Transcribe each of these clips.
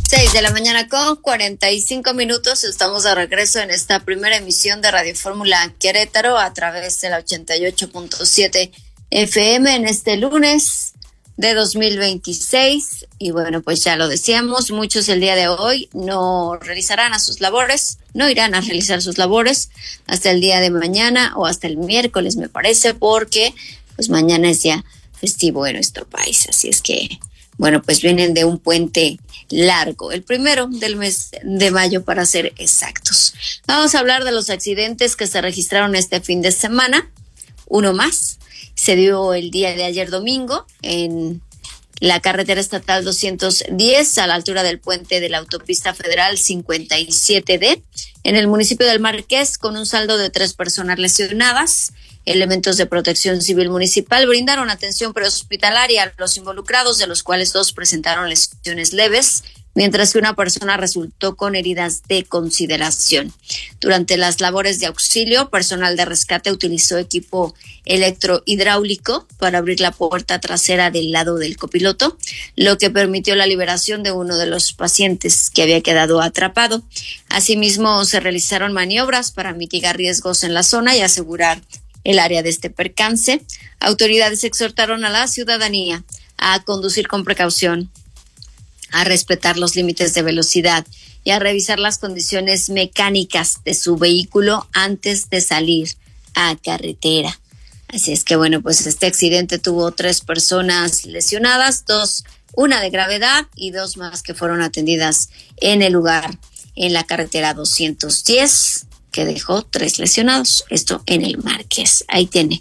6:45 a.m. Estamos de regreso en esta primera emisión de Radio Fórmula Querétaro a través de la 88.7 FM en este lunes de 2026. Y bueno, pues ya lo decíamos, muchos el día de hoy no irán a realizar sus labores hasta el día de mañana o hasta el miércoles, me parece, porque pues mañana es ya festivo en nuestro país. Así es que, bueno, pues vienen de un puente largo, el primero del mes de mayo para ser exactos. Vamos a hablar de los accidentes que se registraron este fin de semana. Uno más se dio el día de ayer domingo en la carretera estatal 210 a la altura del puente de la autopista federal 57D en el municipio del Marqués, con un saldo de 3 personas lesionadas. Elementos de Protección Civil Municipal brindaron atención prehospitalaria a los involucrados, de los cuales 2 presentaron lesiones leves, mientras que una persona resultó con heridas de consideración. Durante las labores de auxilio, personal de rescate utilizó equipo electrohidráulico para abrir la puerta trasera del lado del copiloto, lo que permitió la liberación de uno de los pacientes que había quedado atrapado. Asimismo, se realizaron maniobras para mitigar riesgos en la zona y asegurar el área de este percance. Autoridades exhortaron a la ciudadanía a conducir con precaución, a respetar los límites de velocidad y a revisar las condiciones mecánicas de su vehículo antes de salir a carretera. Así es que, bueno, pues este accidente tuvo 3 personas lesionadas, 2, una de gravedad y 2 más que fueron atendidas en el lugar en la carretera 210, que dejó 3 lesionados, esto en el Marqués. Ahí tiene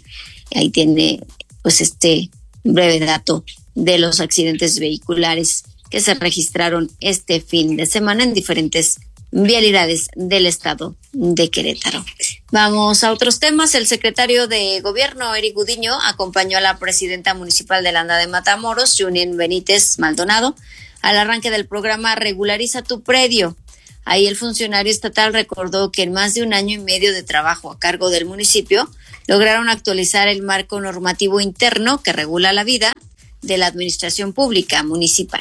pues este breve dato de los accidentes vehiculares que se registraron este fin de semana en diferentes vialidades del estado de Querétaro. Vamos a otros temas. El secretario de Gobierno, Eric Gudiño, acompañó a la presidenta municipal de Landa de Matamoros, Junien Benítez Maldonado, al arranque del programa Regulariza tu Predio. Ahí el funcionario estatal recordó que en más de 1 año y medio de trabajo a cargo del municipio, lograron actualizar el marco normativo interno que regula la vida de la administración pública municipal.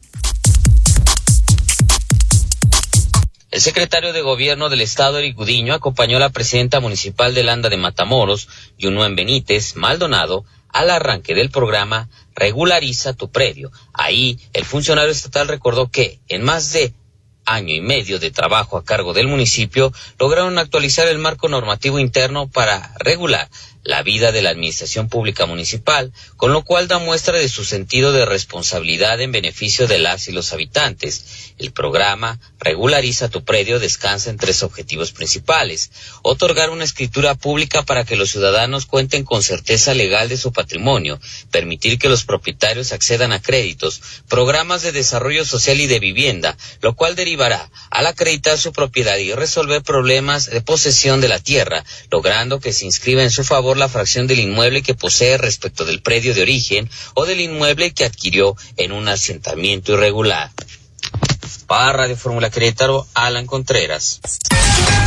El secretario de Gobierno del Estado, Eric Gudiño, acompañó a la presidenta municipal de Landa de Matamoros, Junien Benítez Maldonado, al arranque del programa Regulariza tu Predio. Ahí el funcionario estatal recordó que en más de 1 año y medio de trabajo a cargo del municipio, lograron actualizar el marco normativo interno para regular la vida de la administración pública municipal, con lo cual da muestra de su sentido de responsabilidad en beneficio de las y los habitantes. El programa Regulariza tu Predio descansa en 3 objetivos principales: otorgar una escritura pública para que los ciudadanos cuenten con certeza legal de su patrimonio, permitir que los propietarios accedan a créditos, programas de desarrollo social y de vivienda, lo cual derivará al acreditar su propiedad y resolver problemas de posesión de la tierra, logrando que se inscriba en su favor la fracción del inmueble que posee respecto del predio de origen o del inmueble que adquirió en un asentamiento irregular. Para Radio Fórmula Querétaro, Alan Contreras.